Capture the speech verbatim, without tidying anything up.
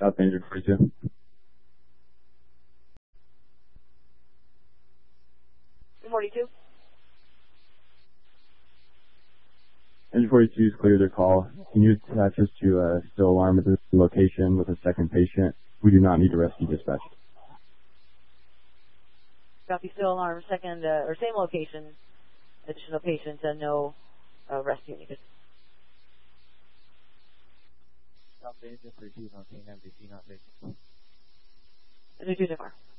Up engine forty-two. forty-two. Engine forty-two is clear to call. Can you attach us to a still alarm at this location with a second patient? We do not need to rescue dispatch. Copy, still alarm, second, uh, or same location, additional patients, and no uh, rescue needed. South Engine forty-two, maintain M D C, not patient. Let me do tomorrow.